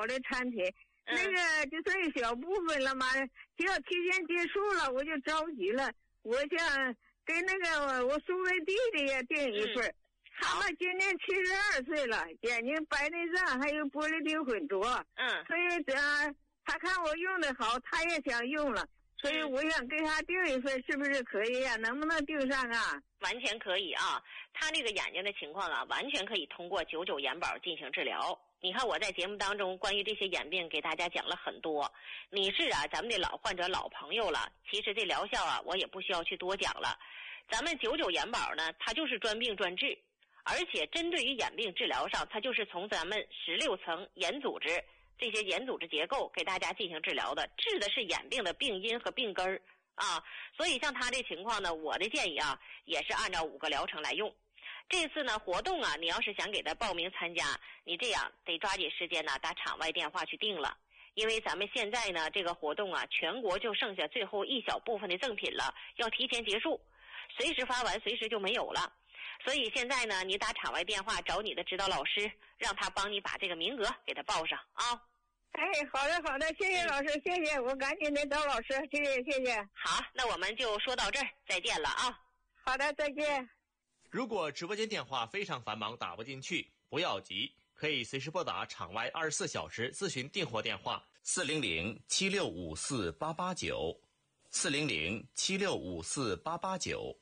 好的产品。那个就剩一小部分了嘛，就要提前结束了，我就着急了。我想给那个我叔为弟弟也订一份。他们今年72岁了，眼睛白内障还有玻璃体混浊。所以他看我用的好，他也想用了，所以我想给他订一份，是不是可以呀？能不能订上啊？ 完全可以啊，他这个眼睛的情况啊，完全可以通过99眼保进行治疗。你看我在节目当中关于这些眼病给大家讲了很多，你是咱们的老患者老朋友了，其实这疗效我也不需要去多讲了。咱们99眼保呢，它就是专病专治，而且针对于眼病治疗上，它就是从咱们16层眼组织这些眼组织结构给大家进行治疗的，治的是眼病的病因和病根儿所以像他这情况呢，我的建议也是按照5个疗程来用。这次呢活动你要是想给他报名参加，你这样得抓紧时间打场外电话去定了，因为咱们现在呢这个活动全国就剩下最后一小部分的赠品了，要提前结束，随时发完随时就没有了。所以现在呢你打场外电话找你的指导老师，让他帮你把这个名额给他报上好的，谢谢老师，谢谢，我赶紧的找老师，谢谢。 好，那我们就说到这儿，再见了好的，再见。 如果直播间电话非常繁忙打不进去，不要急，可以随时拨打场外24小时咨询订货电话400-7654-889 400-7654-889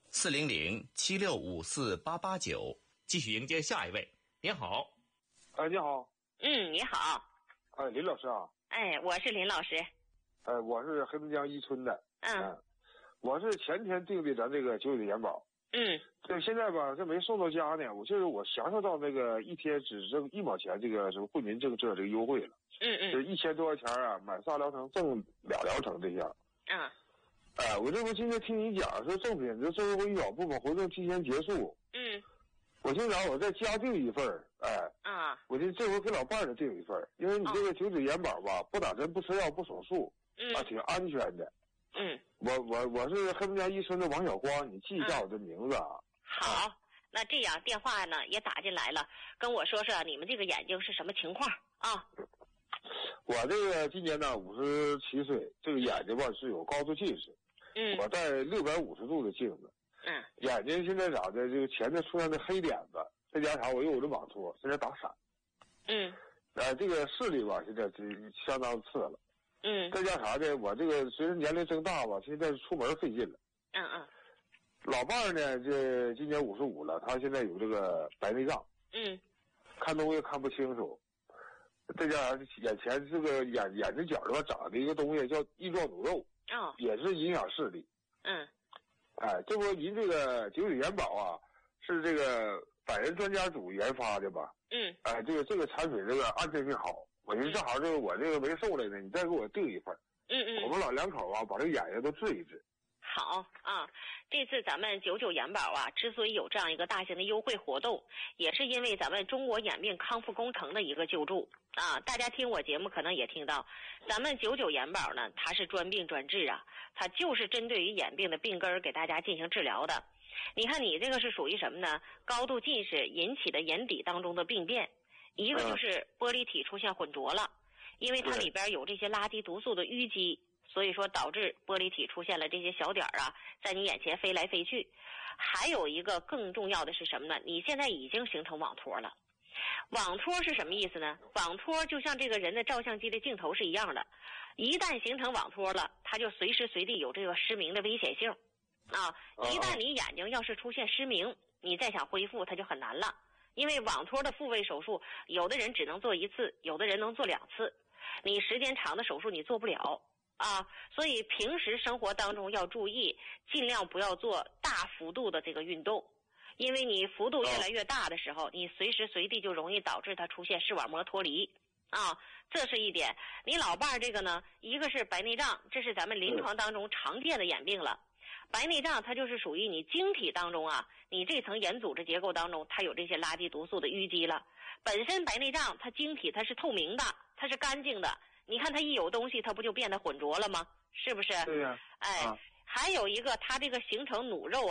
400-7654-889。继续迎接下一位。您好。 你好。 你好。 林老师啊。 我是林老师。 我是黑龙江伊春的。我是前天订的咱这个99眼保。这现在吧，这没送到家呢。我享受到那个一天只挣1毛钱这个什么惠民政策这个优惠了。就是1000多块钱买3疗程赠2疗程这样。我这不今天听你讲说赠品这社会医保部分活动提前结束。我心想我再加订一份我这回给老伴儿订一份，因为你这个99眼保吧，不打针不吃药不手术挺安全的。我是黑龙江伊春的王小光，你记一下我的名字好，那这样电话呢也打进来了，跟我说说你们这个眼睛是什么情况我这个今年呢57岁，这个眼睛吧是有高度近视。我戴650度的镜子。眼睛现在咋的？这个前头出现的黑点子，再加上我又有这网脱，现在打闪。这个视力吧现在相当次了。再加上呢，我这个随着年龄增大吧，现在出门费劲了。老伴儿呢，这今年55了，他现在有这个白内障。看东西看不清楚。再加上眼前这个眼睛角的话长的一个东西叫翼状乳肉。也是影响视力。这不您这个99眼保是这个百人专家组研发的吧？这个产品这个安全性好，我寻思正好我这个没送来呢，你再给我订一份。我们老两口把这个眼睛都治一治。 好这次咱们99眼保之所以有这样一个大型的优惠活动，也是因为咱们中国眼病康复工程的一个救助大家听我节目可能也听到，咱们99眼保呢，它是专病专治它就是针对于眼病的病根给大家进行治疗的。你看你这个是属于什么呢？高度近视引起的眼底当中的病变，一个就是玻璃体出现混浊了，因为它里边有这些垃圾毒素的淤积，所以说导致玻璃体出现了这些小点在你眼前飞来飞去。还有一个更重要的是什么呢？你现在已经形成网脱了。网脱是什么意思呢？网脱就像这个人的照相机的镜头是一样的，一旦形成网脱了，它就随时随地有这个失明的危险性一旦你眼睛要是出现失明，你再想恢复它就很难了。因为网脱的复位手术，有的人只能做1次，有的人能做2次，你时间长的手术你做不了所以平时生活当中要注意，尽量不要做大幅度的这个运动，因为你幅度越来越大的时候，你随时随地就容易导致它出现视网膜脱离这是一点。你老伴儿这个呢，一个是白内障，这是咱们临床当中常见的眼病了。白内障它就是属于你晶体当中你这层眼组织结构当中它有这些垃圾毒素的淤积了。本身白内障它晶体它是透明的，它是干净的，你看它一有东西它不就变得浑浊了吗？是不是？ 对呀。 还有一个它这个形成努肉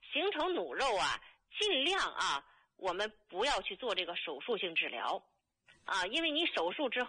尽量我们不要去做这个手术性治疗因为你手术之后